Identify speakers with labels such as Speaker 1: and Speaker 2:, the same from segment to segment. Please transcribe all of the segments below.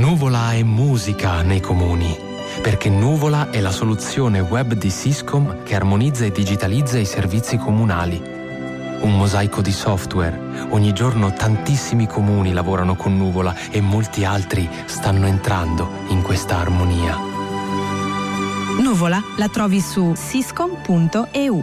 Speaker 1: Nuvola è musica nei comuni, perché Nuvola è la soluzione web di Syscom che armonizza e digitalizza i servizi comunali. Un mosaico di software. Ogni giorno tantissimi comuni lavorano con Nuvola e molti altri stanno entrando in questa armonia.
Speaker 2: Nuvola la trovi su syscom.eu.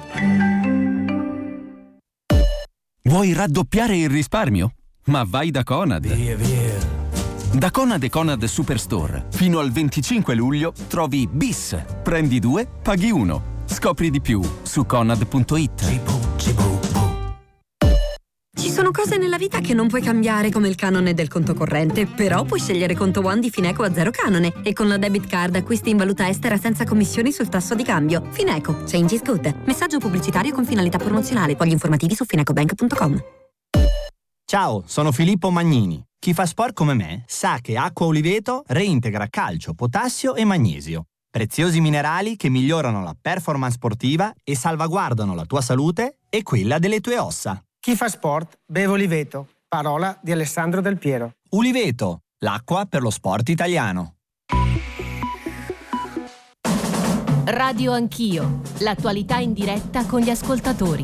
Speaker 3: Vuoi raddoppiare il risparmio? Ma vai da Conad. Da Conad e Conad Superstore, fino al 25 luglio trovi BIS. Prendi 2, paghi 1. Scopri di più su conad.it.
Speaker 4: Ci sono cose nella vita che non puoi cambiare, come il canone del conto corrente, però puoi scegliere conto One di Fineco a zero canone e con la debit card acquisti in valuta estera senza commissioni sul tasso di cambio. Fineco, change is good. Messaggio pubblicitario con finalità promozionale. Fogli informativi su finecobank.com.
Speaker 5: Ciao, sono Filippo Magnini. Chi fa sport come me sa che Acqua Oliveto reintegra calcio, potassio e magnesio. Preziosi minerali che migliorano la performance sportiva e salvaguardano la tua salute e quella delle tue ossa.
Speaker 6: Chi fa sport beve Oliveto. Parola di Alessandro Del Piero.
Speaker 5: Oliveto, l'acqua per lo sport italiano.
Speaker 7: Radio Anch'io, l'attualità in diretta con gli ascoltatori.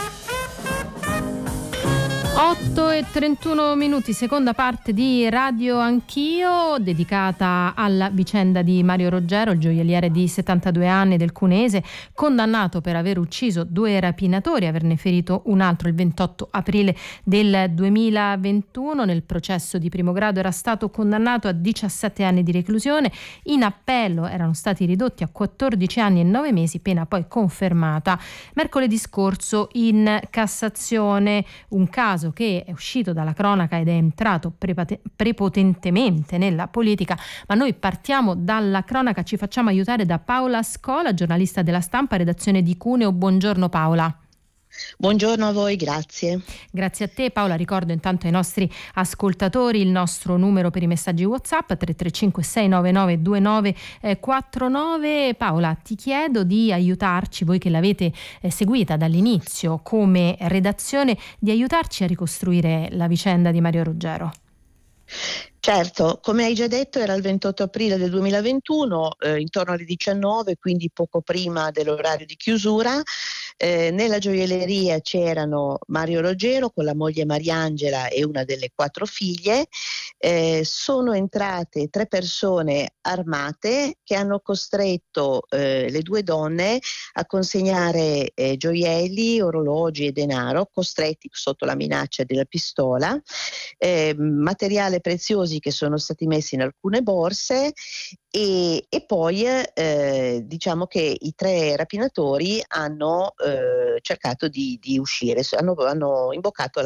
Speaker 8: 8:31, seconda parte di Radio Anch'io, dedicata alla vicenda di Mario Roggero, il gioielliere di 72 anni del Cuneese, condannato per aver ucciso 2 rapinatori e averne ferito un altro il 28 aprile del 2021. Nel processo di primo grado era stato condannato a 17 anni di reclusione, in appello erano stati ridotti a 14 anni e 9 mesi, pena poi confermata mercoledì scorso in Cassazione. Un caso che è uscito dalla cronaca ed è entrato prepotentemente nella politica, ma noi partiamo dalla cronaca, ci facciamo aiutare da Paola Scola, giornalista della Stampa, redazione di Cuneo. Buongiorno Paola.
Speaker 9: Buongiorno a voi, grazie.
Speaker 8: Grazie a te Paola. Ricordo intanto ai nostri ascoltatori il nostro numero per i messaggi WhatsApp 335 699 2949. Paola, ti chiedo di aiutarci, voi che l'avete seguita dall'inizio come redazione, di aiutarci a ricostruire la vicenda di Mario Roggero.
Speaker 9: Certo, come hai già detto era il 28 aprile del 2021, intorno alle 19, quindi poco prima dell'orario di chiusura. Nella gioielleria c'erano Mario Roggero con la moglie Mariangela e una delle 4 figlie. Sono entrate 3 persone armate che hanno costretto le 2 donne a consegnare gioielli, orologi e denaro, costretti sotto la minaccia della pistola, materiale preziosi che sono stati messi in alcune borse e poi diciamo che i 3 rapinatori hanno cercato di uscire, hanno imboccato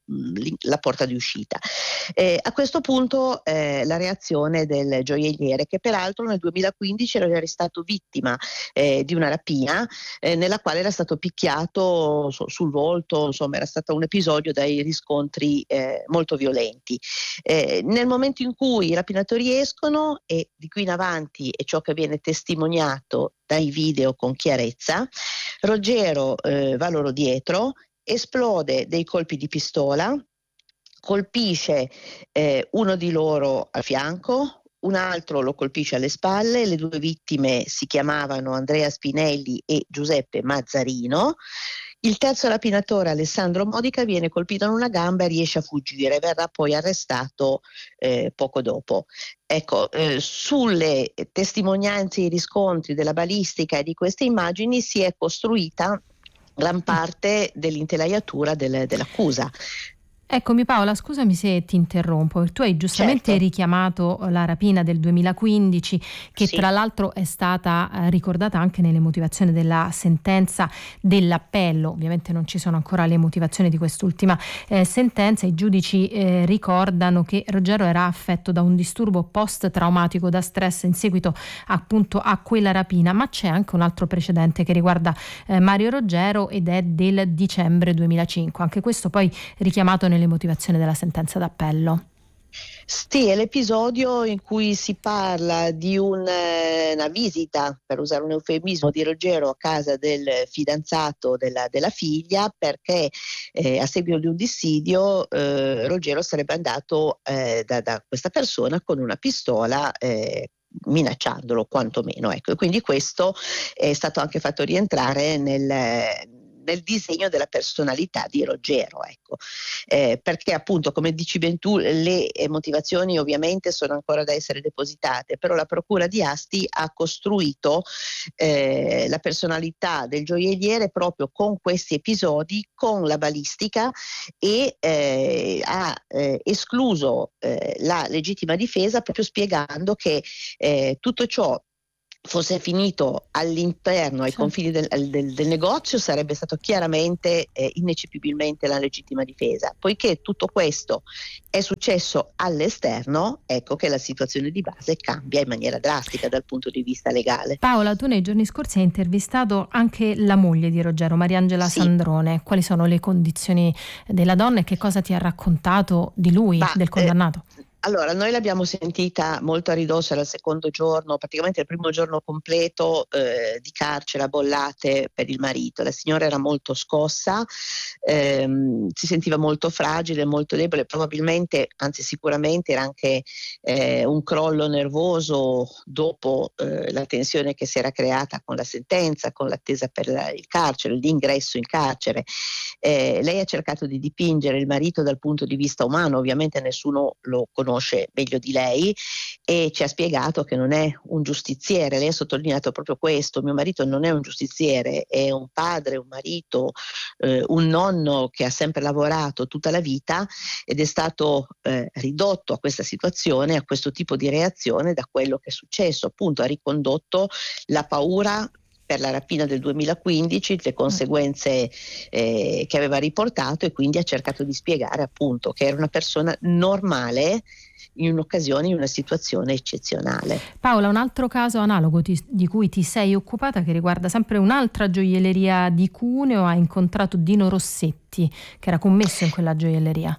Speaker 9: la porta di uscita. A questo punto la reazione del gioielliere, che peraltro nel 2015 era stato vittima di una rapina nella quale era stato picchiato sul volto, insomma era stato un episodio dai riscontri molto violenti. Nel momento in cui i rapinatori escono, e di qui in avanti è ciò che viene testimoniato dai video con chiarezza, Roggero va loro dietro, esplode dei colpi di pistola, colpisce uno di loro al fianco, un altro lo colpisce alle spalle. Le 2 vittime si chiamavano Andrea Spinelli e Giuseppe Mazzarino. Il terzo rapinatore, Alessandro Modica, viene colpito in una gamba e riesce a fuggire, verrà poi arrestato poco dopo. Ecco, sulle testimonianze e i riscontri della balistica e di queste immagini si è costruita gran parte dell'intelaiatura dell'accusa.
Speaker 8: Eccomi Paola, scusami se ti interrompo, tu hai giustamente richiamato la rapina del 2015 che tra l'altro è stata ricordata anche nelle motivazioni della sentenza dell'appello. Ovviamente non ci sono ancora le motivazioni di quest'ultima sentenza. I giudici ricordano che Roggero era affetto da un disturbo post-traumatico da stress in seguito appunto a quella rapina, ma c'è anche un altro precedente che riguarda Mario Roggero ed è del dicembre 2005, anche questo poi richiamato nelle motivazioni della sentenza d'appello.
Speaker 9: Sì, è l'episodio in cui si parla di una visita, per usare un eufemismo, di Ruggero a casa del fidanzato della figlia, perché a seguito di un dissidio Ruggero sarebbe andato da questa persona con una pistola, minacciandolo quantomeno, ecco. E quindi questo è stato anche fatto rientrare nel disegno della personalità di Ruggero, ecco. Perché appunto, come dici ben tu, le motivazioni ovviamente sono ancora da essere depositate, però la procura di Asti ha costruito la personalità del gioielliere proprio con questi episodi, con la balistica, e ha escluso la legittima difesa, proprio spiegando che tutto ciò fosse finito all'interno, ai confini del negozio, sarebbe stato chiaramente ineccepibilmente la legittima difesa. Poiché tutto questo è successo all'esterno, ecco che la situazione di base cambia in maniera drastica dal punto di vista legale.
Speaker 8: Paola, tu nei giorni scorsi hai intervistato anche la moglie di Ruggero, Mariangela Sandrone. Quali sono le condizioni della donna e che cosa ti ha raccontato di lui, del condannato?
Speaker 9: Allora, noi l'abbiamo sentita molto a ridosso, era il secondo giorno, praticamente il primo giorno completo di carcere a bollate per il marito. La signora era molto scossa, si sentiva molto fragile, molto debole, probabilmente, anzi sicuramente era anche un crollo nervoso dopo la tensione che si era creata con la sentenza, con l'attesa per il carcere, l'ingresso in carcere. Lei ha cercato di dipingere il marito dal punto di vista umano, ovviamente nessuno lo conosce meglio di lei, e ci ha spiegato che non è un giustiziere. Lei ha sottolineato proprio questo: mio marito non è un giustiziere, è un padre, un marito, un nonno che ha sempre lavorato tutta la vita ed è stato ridotto a questa situazione, a questo tipo di reazione da quello che è successo. Appunto, ha ricondotto la paura per la rapina del 2015, le conseguenze che aveva riportato, e quindi ha cercato di spiegare appunto che era una persona normale in un'occasione, in una situazione eccezionale.
Speaker 8: Paola, un altro caso analogo di cui ti sei occupata, che riguarda sempre un'altra gioielleria di Cuneo, ha incontrato Dino Rossetti, che era commesso in quella gioielleria.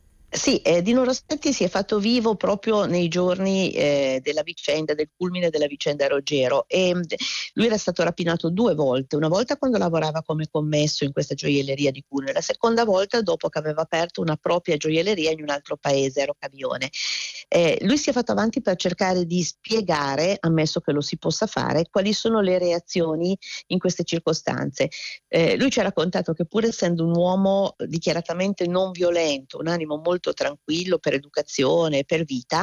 Speaker 9: Sì, Dino Rossetti si è fatto vivo proprio nei giorni della vicenda, del culmine della vicenda Ruggero, e lui era stato rapinato 2 volte, una volta quando lavorava come commesso in questa gioielleria di Cuneo, la seconda volta dopo che aveva aperto una propria gioielleria in un altro paese, a Rocavione. Lui si è fatto avanti per cercare di spiegare, ammesso che lo si possa fare, quali sono le reazioni in queste circostanze. Lui ci ha raccontato che, pur essendo un uomo dichiaratamente non violento, un animo molto tranquillo per educazione e per vita,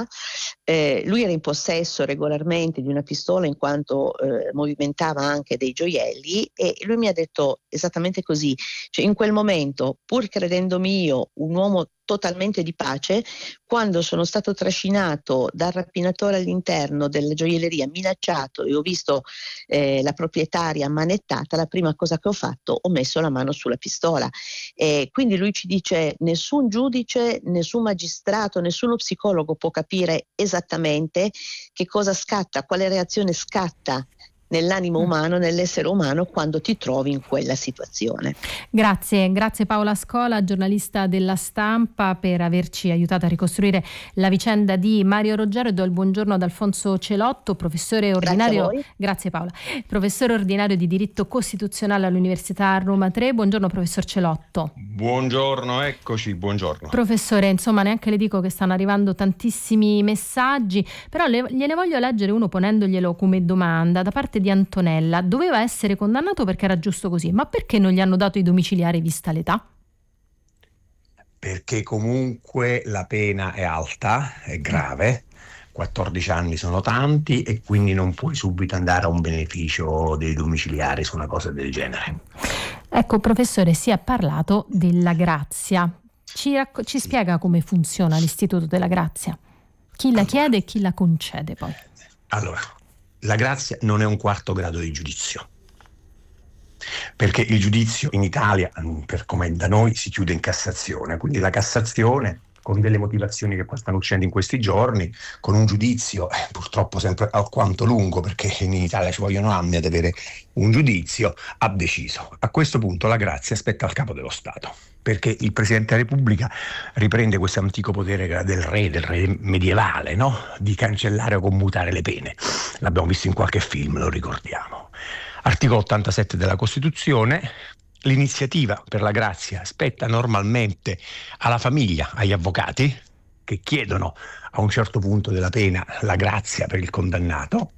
Speaker 9: lui era in possesso regolarmente di una pistola, in quanto movimentava anche dei gioielli, e lui mi ha detto esattamente così: cioè, in quel momento, pur credendomi io un uomo totalmente di pace, quando sono stato trascinato dal rapinatore all'interno della gioielleria, minacciato, e ho visto la proprietaria ammanettata, la prima cosa che ho fatto, ho messo la mano sulla pistola. Quindi lui ci dice: nessun giudice, nessun magistrato, nessuno psicologo può capire esattamente che cosa scatta, quale reazione scatta nell'animo umano, nell'essere umano, quando ti trovi in quella situazione.
Speaker 8: Grazie Paola Scola, giornalista della Stampa, per averci aiutato a ricostruire la vicenda di Mario Ruggero, e do il buongiorno ad Alfonso Celotto, professore ordinario. Grazie Paola, professore ordinario di diritto costituzionale all'Università Roma 3. Buongiorno professor Celotto.
Speaker 10: Buongiorno, eccoci, buongiorno.
Speaker 8: Professore, insomma, neanche le dico che stanno arrivando tantissimi messaggi, però gliene voglio leggere uno ponendoglielo come domanda da parte di Antonella. Doveva essere condannato perché era giusto così, ma perché non gli hanno dato i domiciliari vista l'età?
Speaker 10: Perché comunque la pena è alta, è grave, 14 anni sono tanti, e quindi non puoi subito andare a un beneficio dei domiciliari su una cosa del genere.
Speaker 8: Ecco professore, si è parlato della grazia. Ci spiega come funziona l'istituto della grazia? Chi la chiede e chi la concede poi?
Speaker 10: Allora, la grazia non è un quarto grado di giudizio, perché il giudizio in Italia, per come è da noi, si chiude in Cassazione, quindi la Cassazione con delle motivazioni che poi stanno uscendo in questi giorni, con un giudizio purtroppo sempre alquanto lungo, perché in Italia ci vogliono anni ad avere un giudizio, ha deciso. A questo punto la grazia spetta al Capo dello Stato, perché il Presidente della Repubblica riprende questo antico potere del re medievale, no? Di cancellare o commutare le pene. L'abbiamo visto in qualche film, lo ricordiamo. Articolo 87 della Costituzione: l'iniziativa per la grazia spetta normalmente alla famiglia, agli avvocati, che chiedono a un certo punto della pena la grazia per il condannato,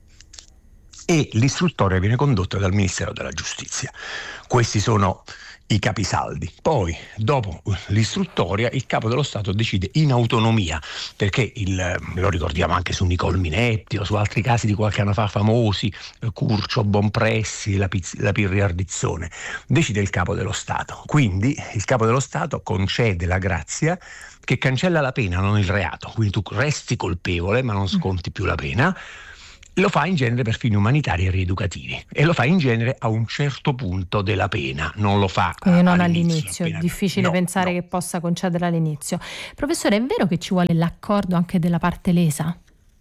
Speaker 10: e l'istruttoria viene condotta dal Ministero della Giustizia. Questi sono i capisaldi. Poi, dopo l'istruttoria, il Capo dello Stato decide in autonomia, perché lo ricordiamo anche su Nicole Minetti o su altri casi di qualche anno fa famosi, Curcio, Bonpressi, la Pirri-Ardizzone, decide il Capo dello Stato. Quindi il Capo dello Stato concede la grazia che cancella la pena, non il reato, quindi tu resti colpevole ma non sconti più la pena. Lo fa in genere per fini umanitari e rieducativi, e lo fa in genere a un certo punto della pena, non lo fa
Speaker 8: quindi non all'inizio. È difficile pensare che possa concederla all'inizio. Professore, è vero che ci vuole l'accordo anche della parte lesa?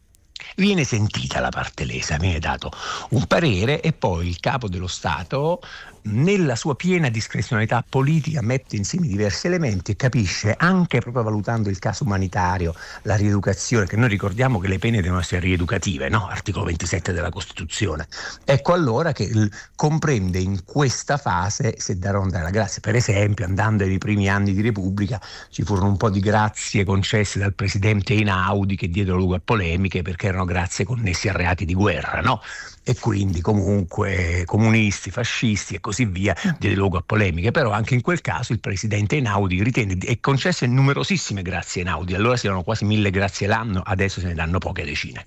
Speaker 10: Viene sentita la parte lesa, viene dato un parere e poi il Capo dello Stato, nella sua piena discrezionalità politica, mette insieme diversi elementi e capisce, anche proprio valutando il caso umanitario, la rieducazione, che noi ricordiamo che le pene devono essere rieducative, no? Articolo 27 della Costituzione. Ecco allora che comprende in questa fase se dare o non dare la grazia. Per esempio, andando ai primi anni di Repubblica, ci furono un po' di grazie concesse dal presidente Einaudi, che diedero luogo a polemiche perché erano grazie connesse a reati di guerra, no? E quindi comunque comunisti, fascisti e così via diede luogo a polemiche. Però anche in quel caso il presidente Einaudi ritenne e concesse numerosissime grazie Einaudi. Allora si erano quasi 1000 grazie l'anno, adesso se ne danno poche decine.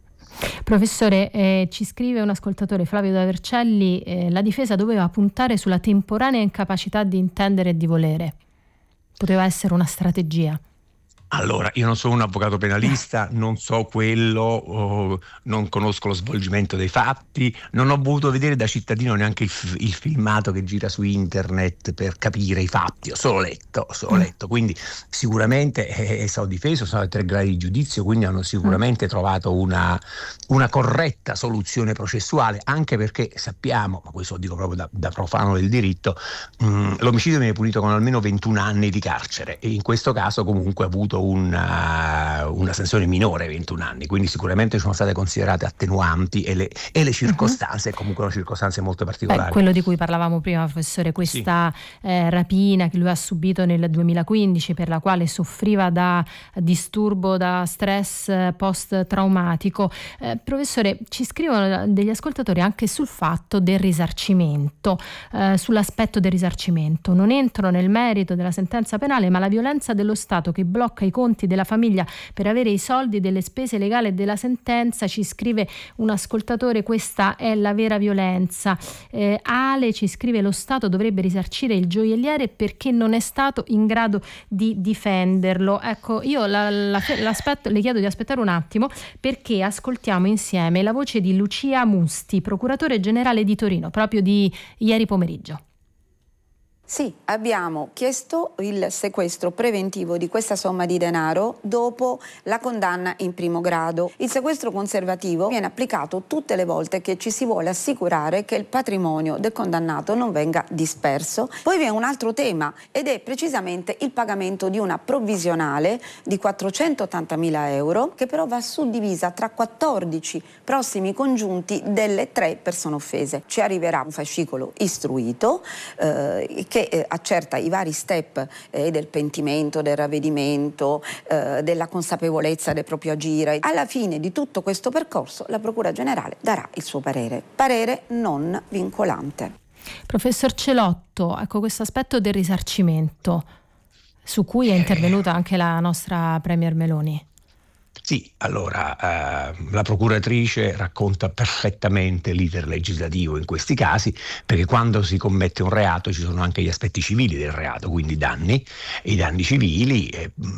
Speaker 8: Professore, ci scrive un ascoltatore, Flavio da Vercelli, la difesa doveva puntare sulla temporanea incapacità di intendere e di volere. Poteva essere una strategia.
Speaker 10: Allora, io non sono un avvocato penalista, non so quello, non conosco lo svolgimento dei fatti, non ho voluto vedere da cittadino neanche il filmato che gira su internet per capire i fatti, ho solo letto, quindi sicuramente sono difeso, sono a 3 gradi di giudizio, quindi hanno sicuramente trovato una corretta soluzione processuale, anche perché sappiamo, ma questo lo dico proprio da profano del diritto, l'omicidio viene punito con almeno 21 anni di carcere e in questo caso comunque ha avuto una sanzione minore, 21 anni, quindi sicuramente sono state considerate attenuanti e le circostanze, comunque sono circostanze molto particolari.
Speaker 8: Quello di cui parlavamo prima, professore, questa rapina che lui ha subito nel 2015, per la quale soffriva da disturbo da stress post-traumatico. Professore, ci scrivono degli ascoltatori anche sul fatto del risarcimento, sull'aspetto del risarcimento. Non entro nel merito della sentenza penale, ma la violenza dello Stato che blocca i conti della famiglia per avere i soldi delle spese legali della sentenza, ci scrive un ascoltatore, questa è la vera violenza. Ale ci scrive: lo Stato dovrebbe risarcire il gioielliere perché non è stato in grado di difenderlo. Ecco, io l'aspetto, le chiedo di aspettare un attimo perché ascoltiamo insieme la voce di Lucia Musti, procuratore generale di Torino, proprio di ieri pomeriggio.
Speaker 11: Sì, abbiamo chiesto il sequestro preventivo di questa somma di denaro dopo la condanna in primo grado. Il sequestro conservativo viene applicato tutte le volte che ci si vuole assicurare che il patrimonio del condannato non venga disperso. Poi vi è un altro tema ed è precisamente il pagamento di una provvisionale di 480.000 euro che però va suddivisa tra 14 prossimi congiunti delle 3 persone offese. Ci arriverà un fascicolo istruito che accerta i vari step del pentimento, del ravvedimento, della consapevolezza del proprio agire. Alla fine di tutto questo percorso la Procura Generale darà il suo parere non vincolante.
Speaker 8: Professor Celotto, ecco questo aspetto del risarcimento su cui è intervenuta anche la nostra Premier Meloni.
Speaker 10: Sì, allora la procuratrice racconta perfettamente l'iter legislativo in questi casi, perché quando si commette un reato ci sono anche gli aspetti civili del reato, quindi i danni civili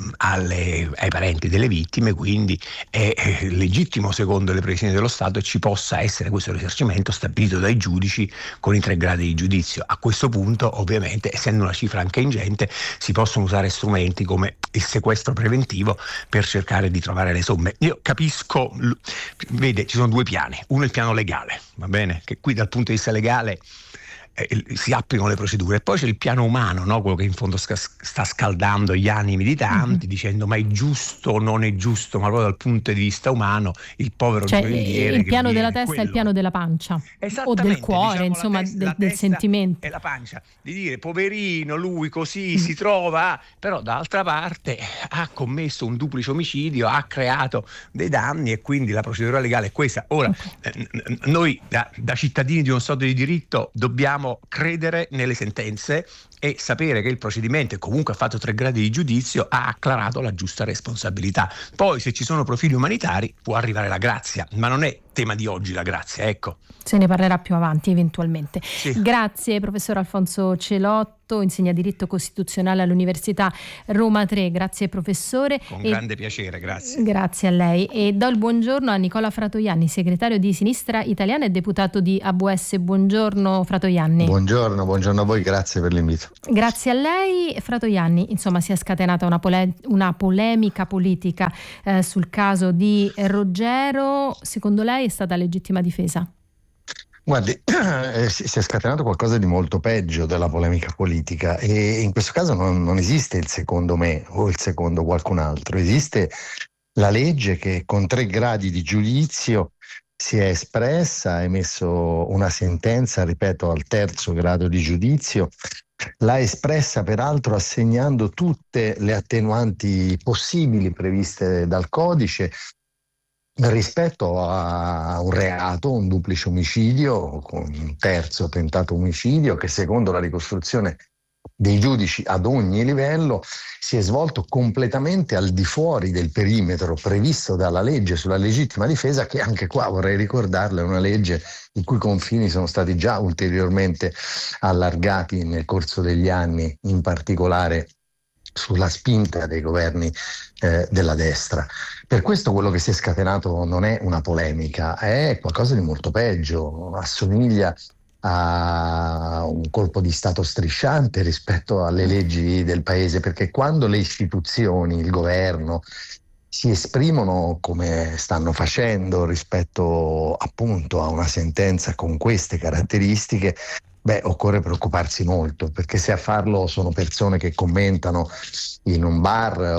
Speaker 10: ai parenti delle vittime, quindi è legittimo secondo le previsioni dello Stato e ci possa essere questo risarcimento stabilito dai giudici con i 3 gradi di giudizio. A questo punto, ovviamente, essendo una cifra anche ingente, si possono usare strumenti come il sequestro preventivo per cercare di trovare le somme. Io capisco, vede, ci sono 2 piani. Uno è il piano legale, va bene? Che qui dal punto di vista legale si applicano le procedure, e poi c'è il piano umano, no? Quello che in fondo sta scaldando gli animi di tanti, dicendo ma è giusto o non è giusto, ma proprio dal punto di vista umano il povero gioielliere,
Speaker 8: il piano della testa è il piano della pancia o del cuore, insomma, del sentimento.
Speaker 10: È la pancia, di dire poverino lui così si trova, però dall'altra parte ha commesso un duplice omicidio, ha creato dei danni e quindi la procedura legale è questa. Ora noi da cittadini di uno Stato di diritto dobbiamo credere nelle sentenze e sapere che il procedimento, comunque ha fatto 3 gradi di giudizio, ha acclarato la giusta responsabilità. Poi se ci sono profili umanitari può arrivare la grazia, ma non è tema di oggi la grazia, ecco.
Speaker 8: Se ne parlerà più avanti eventualmente.
Speaker 10: Sì.
Speaker 8: Grazie professor Alfonso Celotto, insegna diritto costituzionale all'Università Roma 3. Grazie professore.
Speaker 10: Con grande piacere, grazie.
Speaker 8: Grazie a lei. E do il buongiorno a Nicola Fratoianni, segretario di Sinistra Italiana e deputato di AVS. Buongiorno Fratoianni.
Speaker 12: Buongiorno a voi, grazie per l'invito.
Speaker 8: Grazie a lei. Fratoianni, insomma, si è scatenata una polemica politica sul caso di Roggero. Secondo lei è stata legittima difesa?
Speaker 12: Guardi, si è scatenato qualcosa di molto peggio della polemica politica e in questo caso non esiste il secondo me o il secondo qualcun altro, esiste la legge che con 3 gradi di giudizio si è espressa, ha emesso una sentenza, ripeto, al 3° grado di giudizio, l'ha espressa peraltro assegnando tutte le attenuanti possibili previste dal codice rispetto a un reato, un duplice omicidio, con un 3° tentato omicidio che secondo la ricostruzione dei giudici ad ogni livello si è svolto completamente al di fuori del perimetro previsto dalla legge sulla legittima difesa, che anche qua vorrei ricordarlo è una legge i cui confini sono stati già ulteriormente allargati nel corso degli anni, in particolare sulla spinta dei governi della destra. Per questo quello che si è scatenato non è una polemica, è qualcosa di molto peggio, assomiglia a un colpo di Stato strisciante rispetto alle leggi del paese, perché quando le istituzioni, il governo, si esprimono come stanno facendo rispetto appunto a una sentenza con queste caratteristiche, occorre preoccuparsi molto, perché se a farlo sono persone che commentano in un bar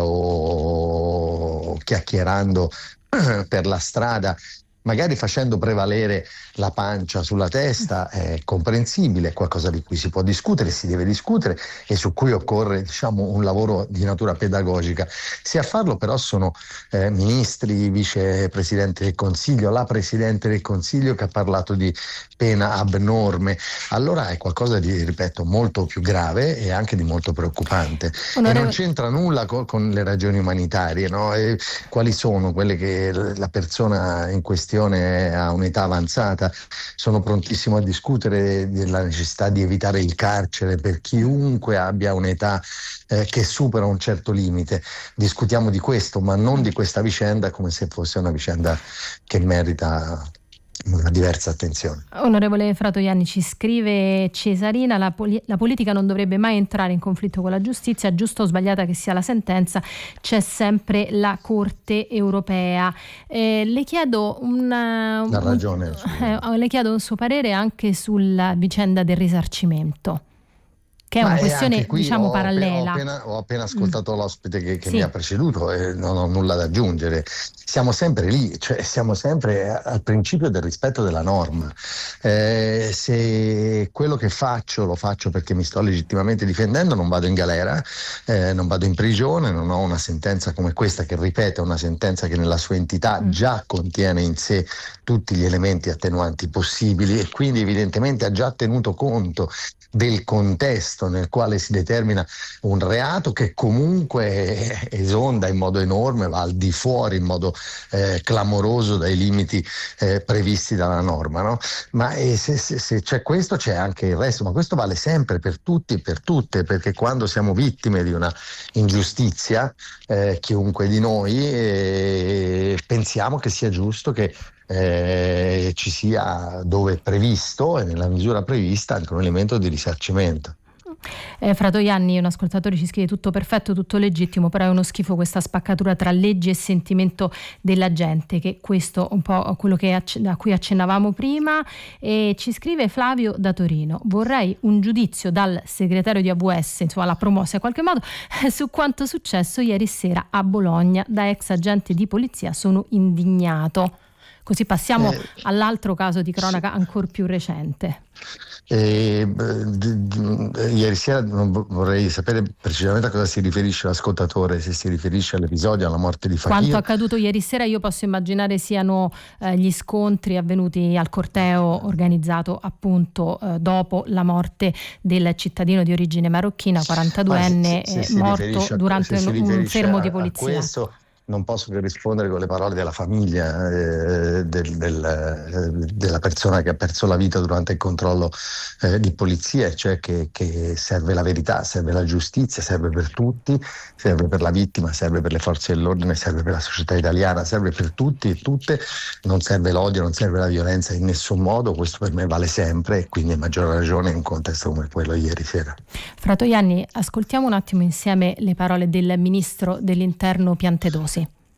Speaker 12: o chiacchierando per la strada, magari facendo prevalere la pancia sulla testa, è comprensibile, è qualcosa di cui si può discutere, si deve discutere e su cui occorre, un lavoro di natura pedagogica. Se a farlo però sono ministri, vicepresidente del Consiglio, la Presidente del Consiglio che ha parlato di pena abnorme, allora è qualcosa di, ripeto, molto più grave e anche di molto preoccupante. E non c'entra nulla con le ragioni umanitarie, no? E quali sono quelle che la persona in questione ha un'età avanzata? Sono prontissimo a discutere della necessità di evitare il carcere per chiunque abbia un'età che supera un certo limite. Discutiamo di questo, ma non di questa vicenda come se fosse una vicenda che merita una diversa attenzione.
Speaker 8: Onorevole Fratoianni, ci scrive Cesarina, la politica non dovrebbe mai entrare in conflitto con la giustizia, giusta o sbagliata che sia la sentenza, c'è sempre la Corte Europea. Le chiedo le chiedo un suo parere anche sulla vicenda del risarcimento, che è una questione parallela.
Speaker 12: Ho appena ascoltato l'ospite che mi ha preceduto e non ho nulla da aggiungere. Siamo sempre lì, cioè siamo sempre al principio del rispetto della norma. Se quello che faccio lo faccio perché mi sto legittimamente difendendo, non vado in galera, non vado in prigione, non ho una sentenza come questa che, ripeto, è una sentenza che nella sua entità già contiene in sé tutti gli elementi attenuanti possibili e quindi evidentemente ha già tenuto conto del contesto nel quale si determina un reato che comunque esonda in modo enorme, va al di fuori in modo clamoroso dai limiti previsti dalla norma, no? Ma se c'è questo, c'è anche il resto, ma questo vale sempre per tutti e per tutte, perché quando siamo vittime di una ingiustizia, chiunque di noi, pensiamo che sia giusto che ci sia, dove è previsto e nella misura prevista, anche un elemento di risarcimento.
Speaker 8: Fratoianni, un ascoltatore, ci scrive: tutto perfetto, tutto legittimo, però è uno schifo questa spaccatura tra leggi e sentimento della gente, che questo un po' quello a cui accennavamo prima. E ci scrive Flavio da Torino: vorrei un giudizio dal segretario di AVS, insomma la promossa in qualche modo, su quanto successo ieri sera a Bologna da ex agente di polizia, sono indignato. Così passiamo all'altro caso di cronaca ancora più recente.
Speaker 12: Ieri sera vorrei sapere precisamente a cosa si riferisce l'ascoltatore, se si riferisce all'episodio, alla morte di Fakir.
Speaker 8: Quanto accaduto ieri sera io posso immaginare siano gli scontri avvenuti al corteo organizzato appunto dopo la morte del cittadino di origine marocchina, 42enne, morto durante un fermo di polizia.
Speaker 12: Non posso che rispondere con le parole della famiglia della persona che ha perso la vita durante il controllo di polizia, cioè che serve la verità, serve la giustizia, serve per tutti, serve per la vittima, serve per le forze dell'ordine, serve per la società italiana, serve per tutti e tutte, non serve l'odio, non serve la violenza in nessun modo. Questo per me vale sempre, e quindi a maggior ragione in un contesto come quello ieri sera.
Speaker 8: Fratoianni, ascoltiamo un attimo insieme le parole del ministro dell'Interno Piantedosi.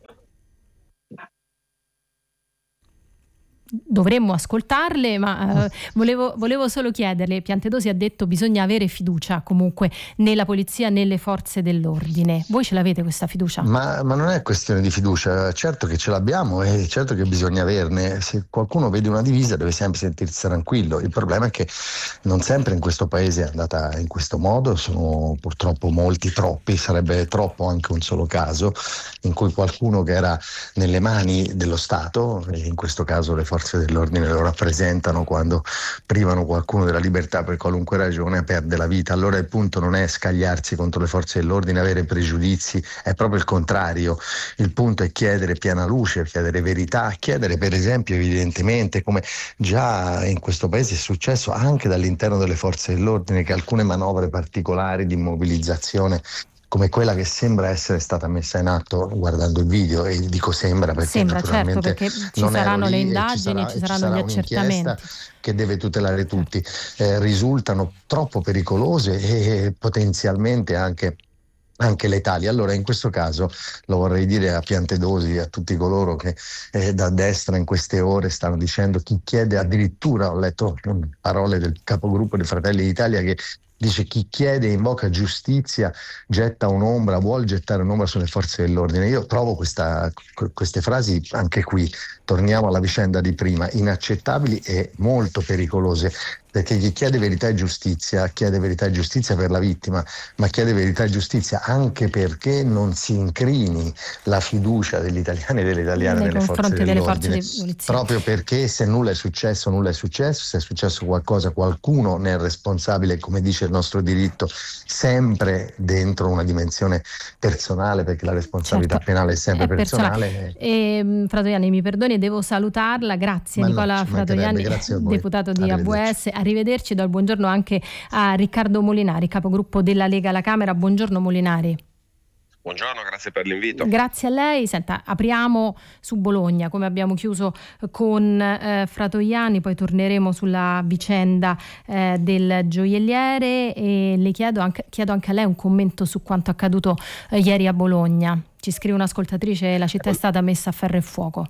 Speaker 8: Dovremmo ascoltarle, ma volevo solo chiederle. Piantedosi ha detto: bisogna avere fiducia comunque nella polizia, nelle forze dell'ordine. Voi ce l'avete questa fiducia?
Speaker 12: Ma non è questione di fiducia, certo che ce l'abbiamo e certo che bisogna averne. Se qualcuno vede una divisa deve sempre sentirsi tranquillo. Il problema è che non sempre in questo paese è andata in questo modo, sono purtroppo troppi, sarebbe troppo anche un solo caso in cui qualcuno che era nelle mani dello Stato, e in questo caso le forze dell'ordine lo rappresentano, quando privano qualcuno della libertà per qualunque ragione, perde la vita. Allora il punto non è scagliarsi contro le forze dell'ordine, avere pregiudizi, è proprio il contrario. Il punto è chiedere piena luce, chiedere verità, chiedere per esempio evidentemente, come già in questo paese è successo anche dall'interno delle forze dell'ordine, che alcune manovre particolari di mobilizzazione come quella che sembra essere stata messa in atto guardando il video, e dico sembra perché naturalmente
Speaker 8: certo, perché ci saranno le indagini, ci saranno gli accertamenti
Speaker 12: che deve tutelare tutti, risultano troppo pericolose e potenzialmente anche letali. Allora in questo caso lo vorrei dire a Piantedosi, a tutti coloro che da destra in queste ore stanno dicendo, chi chiede, addirittura ho letto parole del capogruppo di Fratelli d'Italia che dice: chi chiede e invoca giustizia vuol gettare un'ombra sulle forze dell'ordine. Io trovo queste frasi, anche qui torniamo alla vicenda di prima, inaccettabili e molto pericolose, perché chi chiede verità e giustizia chiede verità e giustizia per la vittima, ma chiede verità e giustizia anche perché non si incrini la fiducia degli italiani e delle italiane nelle forze dell'ordine, proprio perché se nulla è successo, se è successo qualcosa, qualcuno ne è responsabile, come dice il nostro diritto, sempre dentro una dimensione personale, perché la responsabilità penale è sempre personale.
Speaker 8: Fratoianni, mi perdoni, devo salutarla. Grazie Nicola Fratoianni, deputato di AVS. Arrivederci, do il buongiorno anche a Riccardo Molinari, capogruppo della Lega alla Camera. Buongiorno Molinari.
Speaker 13: Buongiorno, grazie per l'invito.
Speaker 8: Grazie a lei. Senta, apriamo su Bologna, come abbiamo chiuso con Fratoianni, poi torneremo sulla vicenda del gioielliere, e le chiedo anche a lei un commento su quanto accaduto ieri a Bologna. Ci scrive un'ascoltatrice: la città è stata messa a ferro e fuoco.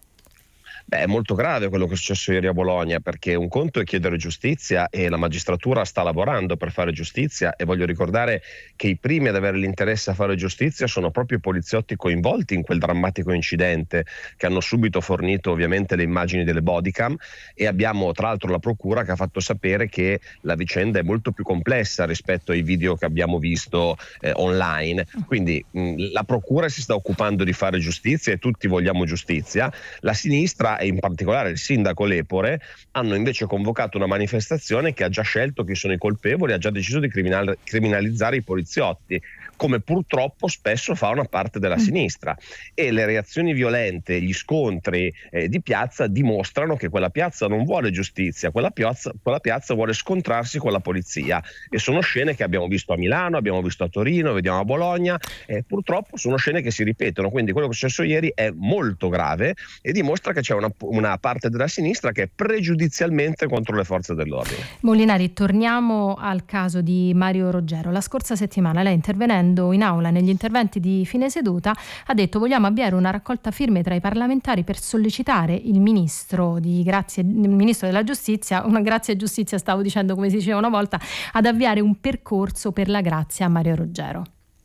Speaker 13: Beh, è molto grave quello che è successo ieri a Bologna, perché un conto è chiedere giustizia e la magistratura sta lavorando per fare giustizia, e voglio ricordare che i primi ad avere l'interesse a fare giustizia sono proprio i poliziotti coinvolti in quel drammatico incidente, che hanno subito fornito ovviamente le immagini delle bodycam, e abbiamo tra l'altro la procura che ha fatto sapere che la vicenda è molto più complessa rispetto ai video che abbiamo visto online. Quindi la procura si sta occupando di fare giustizia e tutti vogliamo giustizia. La sinistra Giustizia e in particolare il sindaco Lepore hanno invece convocato una manifestazione che ha già scelto chi sono i colpevoli, ha già deciso di criminalizzare i poliziotti, come purtroppo spesso fa una parte della sinistra, e le reazioni violente, gli scontri di piazza dimostrano che quella piazza non vuole giustizia, quella piazza vuole scontrarsi con la polizia, e sono scene che abbiamo visto a Milano, abbiamo visto a Torino, vediamo a Bologna, purtroppo sono scene che si ripetono, quindi quello che è successo ieri è molto grave e dimostra che c'è una parte della sinistra che è pregiudizialmente contro le forze dell'ordine.
Speaker 8: Molinari, torniamo al caso di Mario Roggero. La scorsa settimana lei, intervenendo in aula negli interventi di fine seduta, ha detto: vogliamo avviare una raccolta firme tra i parlamentari per sollecitare il ministro della giustizia, una grazia e giustizia stavo dicendo come si diceva una volta, ad avviare un percorso per la grazia a Mario Roggero.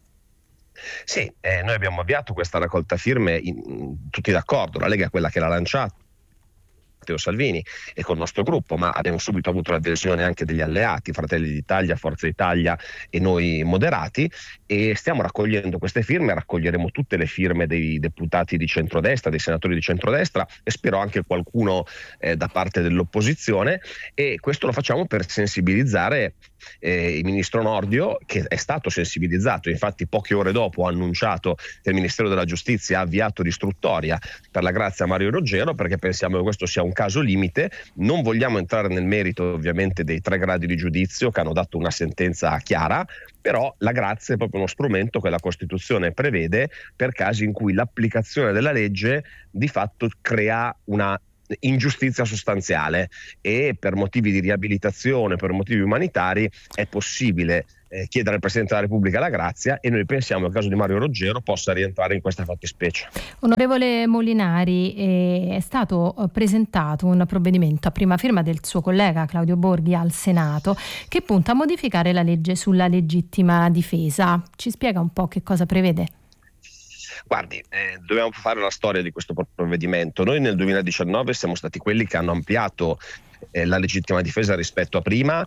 Speaker 13: Sì, noi abbiamo avviato questa raccolta firme tutti d'accordo, la Lega è quella che l'ha lanciata, Matteo Salvini, e col nostro gruppo, ma abbiamo subito avuto l'adesione anche degli alleati, Fratelli d'Italia, Forza Italia e noi moderati, e stiamo raccogliendo queste firme. Raccoglieremo tutte le firme dei deputati di centrodestra, dei senatori di centrodestra, e spero anche qualcuno da parte dell'opposizione, e questo lo facciamo per sensibilizzare il ministro Nordio, che è stato sensibilizzato. Infatti poche ore dopo ha annunciato che il Ministero della Giustizia ha avviato l'istruttoria per la grazia a Mario Roggero, perché pensiamo che questo sia un caso limite. Non vogliamo entrare nel merito ovviamente dei 3 gradi di giudizio che hanno dato una sentenza chiara, però la grazia è proprio uno strumento che la Costituzione prevede per casi in cui l'applicazione della legge di fatto crea una ingiustizia sostanziale, e per motivi di riabilitazione, per motivi umanitari è possibile chiedere al Presidente della Repubblica la grazia, e noi pensiamo che il caso di Mario Roggero possa rientrare in questa fattispecie.
Speaker 8: Onorevole Molinari, è stato presentato un provvedimento a prima firma del suo collega Claudio Borghi al Senato che punta a modificare la legge sulla legittima difesa. Ci spiega un po' che cosa prevede?
Speaker 13: Guardi, dobbiamo fare la storia di questo provvedimento. Noi nel 2019 siamo stati quelli che hanno ampliato la legittima difesa rispetto a prima,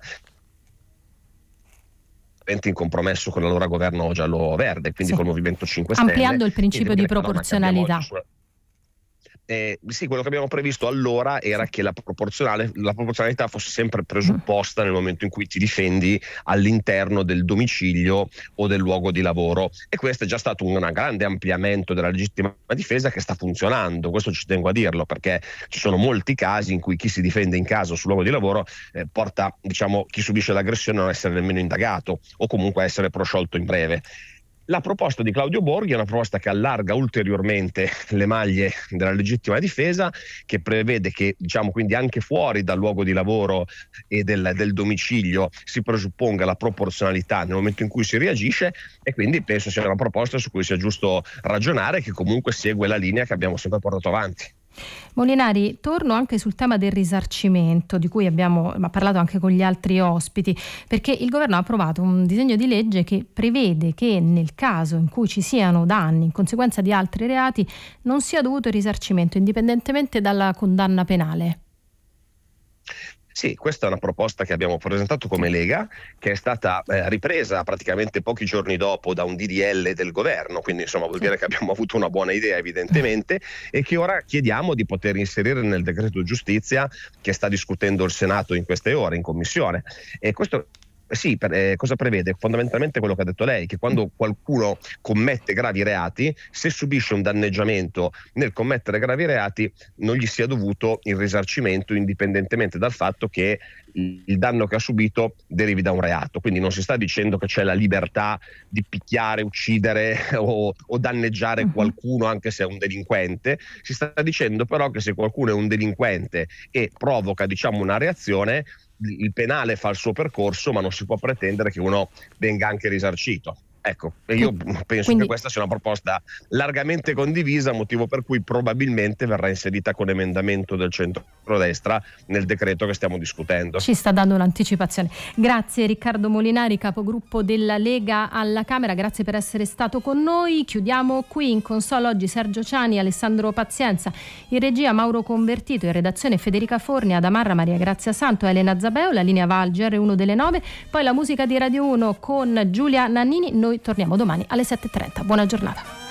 Speaker 13: in compromesso con l'allora governo giallo-verde, quindi col Movimento 5 Stelle.
Speaker 8: Ampliando il principio di proporzionalità.
Speaker 13: Sì, quello che abbiamo previsto allora era che la proporzionalità fosse sempre presupposta nel momento in cui ti difendi all'interno del domicilio o del luogo di lavoro, e questo è già stato un grande ampliamento della legittima difesa che sta funzionando. Questo ci tengo a dirlo, perché ci sono molti casi in cui chi si difende in casa o sul luogo di lavoro porta, chi subisce l'aggressione a non essere nemmeno indagato o comunque a essere prosciolto in breve. La proposta di Claudio Borghi è una proposta che allarga ulteriormente le maglie della legittima difesa, che prevede che quindi anche fuori dal luogo di lavoro e del domicilio si presupponga la proporzionalità nel momento in cui si reagisce, e quindi penso sia una proposta su cui sia giusto ragionare, che comunque segue la linea che abbiamo sempre portato avanti.
Speaker 8: Molinari, torno anche sul tema del risarcimento, di cui abbiamo parlato anche con gli altri ospiti, perché il governo ha approvato un disegno di legge che prevede che nel caso in cui ci siano danni in conseguenza di altri reati non sia dovuto il risarcimento indipendentemente dalla condanna penale.
Speaker 13: Sì, questa è una proposta che abbiamo presentato come Lega, che è stata ripresa praticamente pochi giorni dopo da un DDL del governo, quindi vuol dire che abbiamo avuto una buona idea evidentemente, e che ora chiediamo di poter inserire nel decreto giustizia che sta discutendo il Senato in queste ore in commissione. E questo cosa prevede? Fondamentalmente quello che ha detto lei, che quando qualcuno commette gravi reati, se subisce un danneggiamento nel commettere gravi reati, non gli sia dovuto il risarcimento indipendentemente dal fatto che il danno che ha subito derivi da un reato. Quindi non si sta dicendo che c'è la libertà di picchiare, uccidere o danneggiare qualcuno anche se è un delinquente. Si sta dicendo però che se qualcuno è un delinquente e provoca una reazione, il penale fa il suo percorso, ma non si può pretendere che uno venga anche risarcito. Ecco, e io penso che questa sia una proposta largamente condivisa, motivo per cui probabilmente verrà inserita con emendamento del centrodestra nel decreto che stiamo discutendo.
Speaker 8: Ci sta dando un'anticipazione. Grazie Riccardo Molinari, capogruppo della Lega alla Camera, grazie per essere stato con noi. Chiudiamo qui. In console oggi Sergio Ciani, Alessandro Pazienza, in regia Mauro Convertito, in redazione Federica Forni, ad Amarra Maria Grazia Santo, Elena Zabeo. La linea va al GR1 delle 9, poi la musica di Radio 1 con Giulia Nannini. Noi torniamo domani alle 7:30. Buona giornata.